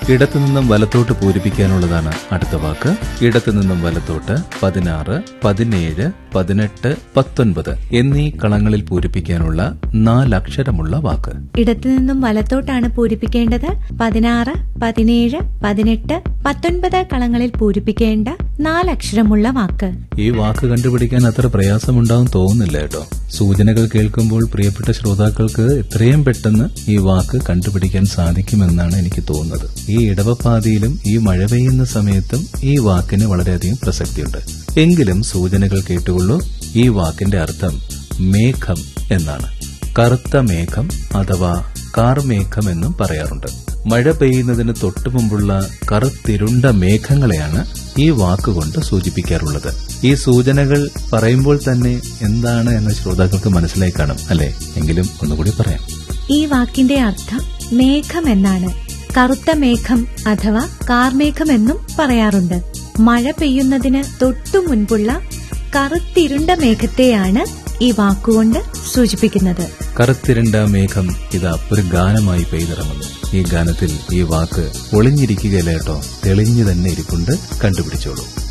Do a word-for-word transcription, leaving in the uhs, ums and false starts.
ഇടത്തുനിന്നും വലത്തോട്ട് പൂരിപ്പിക്കാനുള്ളതാണ് അടുത്ത വാക്ക്. ഇടത്തുനിന്നും വലത്തോട്ട് പതിനാറ്, പതിനേഴ്, പതിനെട്ട്, പത്തൊൻപത് എന്നീ കളങ്ങളിൽ പൂരിപ്പിക്കാനുള്ള നാലക്ഷരമുള്ള വാക്ക്. ഇടത്തുനിന്നും വലത്തോട്ടാണ് പൂരിപ്പിക്കേണ്ടത്. പതിനാറ്, പതിനേഴ്, പതിനെട്ട്, പത്തൊൻപത് കളങ്ങളിൽ പൂരിപ്പിക്കേണ്ട നാലക്ഷരമുള്ള വാക്ക്. ഈ വാക്ക് കണ്ടുപിടിക്കാൻ അത്ര പ്രയാസമുണ്ടാവും തോന്നുന്നില്ല കേട്ടോ. സൂചനകൾ കേൾക്കുമ്പോൾ പ്രിയപ്പെട്ട ശ്രോതാക്കൾക്ക് എത്രയും പെട്ടെന്ന് ഈ വാക്ക് കണ്ടുപിടിക്കാൻ സാധിക്കുമെന്നാണ് എനിക്ക് തോന്നുന്നത്. ഈ ഇടവപ്പാതിയിലും ഈ മഴ പെയ്യുന്ന സമയത്തും ഈ വാക്കിന് വളരെയധികം പ്രസക്തിയുണ്ട്. എങ്കിലും സൂചനകൾ കേട്ടുകൊള്ളൂ. ഈ വാക്കിന്റെ അർത്ഥം മേഘം എന്നാണ്. കറുത്ത മേഘം അഥവാ കാർമേഘം എന്നും പറയാറുണ്ട്. മഴ പെയ്യുന്നതിന് തൊട്ടുമുമ്പുള്ള കറുത്തിരുണ്ട മേഘങ്ങളെയാണ് ഈ വാക്കുകൊണ്ട് സൂചിപ്പിക്കാറുള്ളത്. ഈ സൂചനകൾ പറയുമ്പോൾ തന്നെ എന്താണ് എന്ന് ശ്രോതാക്കൾക്ക് മനസ്സിലായി കാണും അല്ലെ? എങ്കിലും ഒന്നുകൂടി പറയാം. ഈ വാക്കിന്റെ അർത്ഥം മേഘം എന്നാണ്. കറുത്ത മേഘം അഥവാ കാർമേഘം എന്നും പറയാറുണ്ട്. മഴ പെയ്യുന്നതിന് തൊട്ടു മുൻപുള്ള കറുത്തിരുണ്ട മേഘത്തെയാണ് ഈ വാക്കുകൊണ്ട് സൂചിപ്പിക്കുന്നത്. കറുത്തിരുണ്ട മേഘം ഇതാ ഒരു ഗാനമായി പെയ്തിറങ്ങുന്നു. ഈ ഗാനത്തിൽ ഈ വാക്ക് ഒളിഞ്ഞിരിക്കുകയല്ല കേട്ടോ, തെളിഞ്ഞു തന്നെ ഇരിപ്പുണ്ട്. കണ്ടുപിടിച്ചോളൂ.